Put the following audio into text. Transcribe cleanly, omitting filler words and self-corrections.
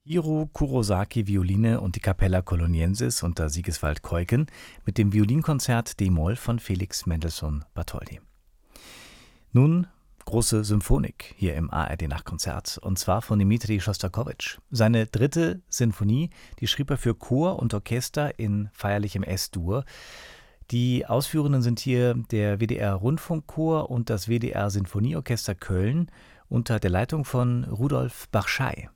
Hiro Kurosaki Violine und die Capella Coloniensis unter Sigiswald Keuken mit dem Violinkonzert D-Moll von Felix Mendelssohn Bartholdy. Nun große Symphonik hier im ARD-Nachtkonzert, und zwar von Dmitri Schostakowitsch. Seine dritte Sinfonie, die schrieb er für Chor und Orchester in feierlichem S-Dur. Die Ausführenden sind hier der WDR-Rundfunkchor und das WDR-Sinfonieorchester Köln unter der Leitung von Rudolf Bachschei.